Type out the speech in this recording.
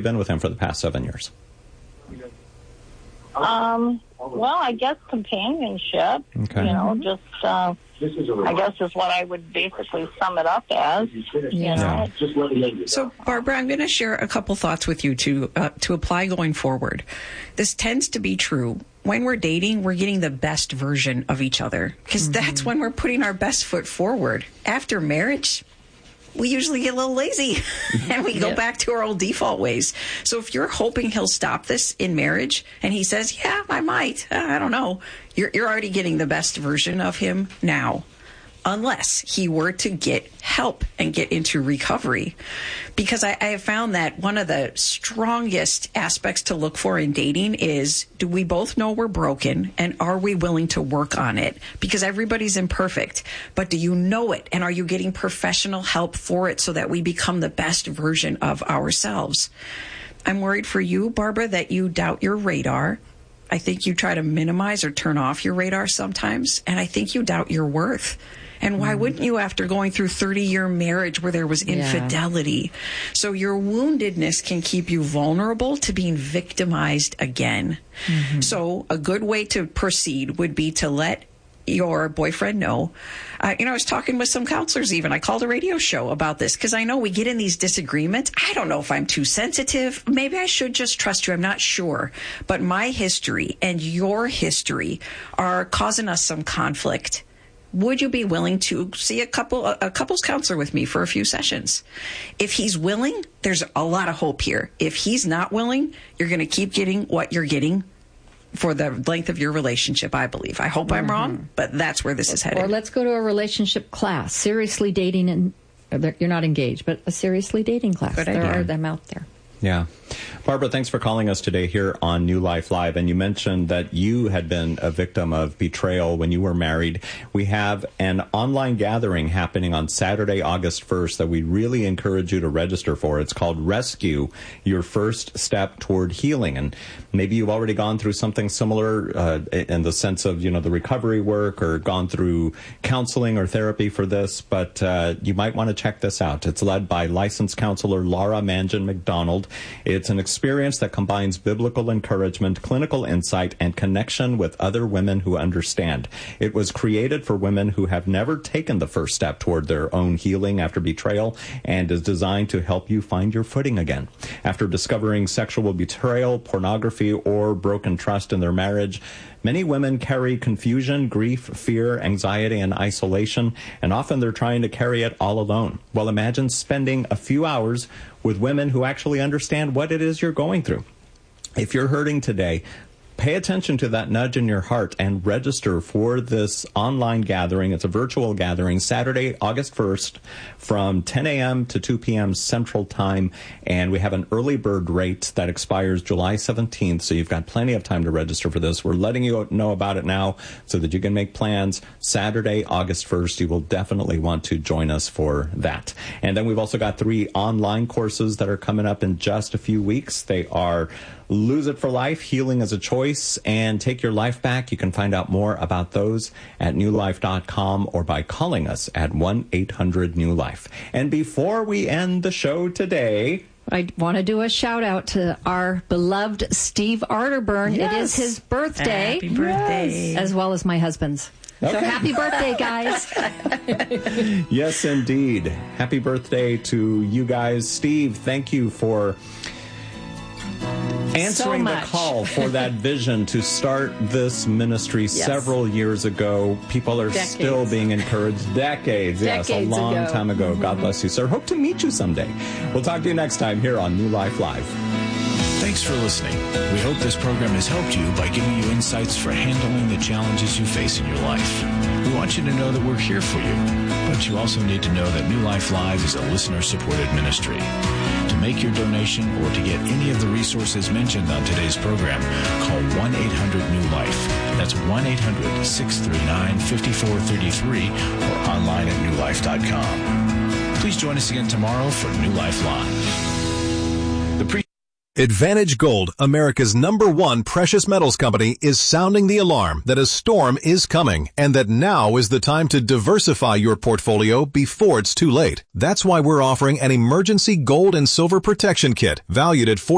been with him for the past 7 years? Well, I guess companionship, Okay. just, I guess is what I would basically sum it up as, So, Barbara, I'm going to share a couple thoughts with you to apply going forward. This tends to be true. When we're dating, we're getting the best version of each other because that's when we're putting our best foot forward. After marriage, we usually get a little lazy and we go back to our old default ways. So if you're hoping he'll stop this in marriage and he says, yeah, I might, I don't know, you're already getting the best version of him now, unless he were to get help and get into recovery. Because I have found that one of the strongest aspects to look for in dating is, do we both know we're broken and are we willing to work on it? Because everybody's imperfect, but do you know it? And are you getting professional help for it so that we become the best version of ourselves? I'm worried for you, Barbara, that you doubt your radar. I think you try to minimize or turn off your radar sometimes. And I think you doubt your worth. And why wouldn't you after going through 30-year marriage where there was infidelity? So your woundedness can keep you vulnerable to being victimized again. So a good way to proceed would be to let your boyfriend know. I was talking with some counselors even. I called a radio show about this because I know we get in these disagreements. I don't know if I'm too sensitive. Maybe I should just trust you. I'm not sure. But my history and your history are causing us some conflict. Would you be willing to see a couples counselor with me for a few sessions? If he's willing, there's a lot of hope here. If he's not willing, you're going to keep getting what you're getting for the length of your relationship, I believe. I hope I'm wrong, but that's where this is headed. Or let's go to a relationship class, seriously dating, and you're not engaged, but a seriously dating class. Good there idea. are them out there. Yeah. Barbara, thanks for calling us today here on New Life Live. And you mentioned that you had been a victim of betrayal when you were married. We have an online gathering happening on Saturday, August 1st that we really encourage you to register for. It's called Rescue, Your First Step Toward Healing. And maybe you've already gone through something similar in the sense of, the recovery work or gone through counseling or therapy for this. But you might want to check this out. It's led by licensed counselor Laura Mangan McDonald. It's an experience that combines biblical encouragement, clinical insight, and connection with other women who understand. It was created for women who have never taken the first step toward their own healing after betrayal and is designed to help you find your footing again. After discovering sexual betrayal, pornography, or broken trust in their marriage, many women carry confusion, grief, fear, anxiety, and isolation, and often they're trying to carry it all alone. Well, imagine spending a few hours with women who actually understand what it is you're going through. If you're hurting today, pay attention to that nudge in your heart and register for this online gathering. It's a virtual gathering, Saturday, August 1st, from 10 a.m. to 2 p.m. Central Time. And we have an early bird rate that expires July 17th, so you've got plenty of time to register for this. We're letting you know about it now so that you can make plans. Saturday, August 1st, you will definitely want to join us for that. And then we've also got 3 online courses that are coming up in just a few weeks. They are Lose It for Life, Healing as a Choice, and Take Your Life Back. You can find out more about those at newlife.com or by calling us at 1-800-NEW-LIFE. And before we end the show today, I want to do a shout out to our beloved Steve Arterburn. Yes. It is his birthday. Happy birthday. As well as my husband's. Okay. So happy birthday, guys. Yes, indeed. Happy birthday to you guys. Steve, thank you for answering the call for that vision to start this ministry several years ago. People are still being encouraged. Decades, a long time ago. God bless you, sir. Hope to meet you someday. We'll talk to you next time here on New Life Live. Thanks for listening. We hope this program has helped you by giving you insights for handling the challenges you face in your life. We want you to know that we're here for you, but you also need to know that New Life Live is a listener-supported ministry. To make your donation or to get any of the resources mentioned on today's program, call 1-800-NEW-LIFE. That's 1-800-639-5433 or online at newlife.com. Please join us again tomorrow for New Life Live. Advantage Gold, America's #1 precious metals company, is sounding the alarm that a storm is coming and that now is the time to diversify your portfolio before it's too late. That's why we're offering an emergency gold and silver protection kit valued at